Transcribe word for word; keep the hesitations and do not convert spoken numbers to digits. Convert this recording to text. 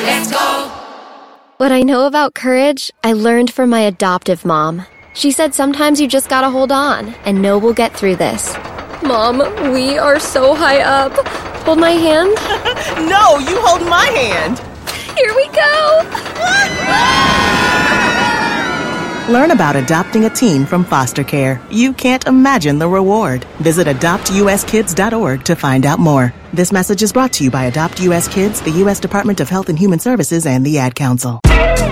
Let's go! What I know about courage, I learned from my adoptive mom. She said sometimes you just gotta hold on and know we'll get through this. Mom, we are so high up. Hold my hand. No, you hold my hand. Here we go. Learn about adopting a teen from foster care. You can't imagine the reward. Visit adopt u s kids dot org to find out more. This message is brought to you by Adopt U S Kids, the U S Department of Health and Human Services, and the Ad Council.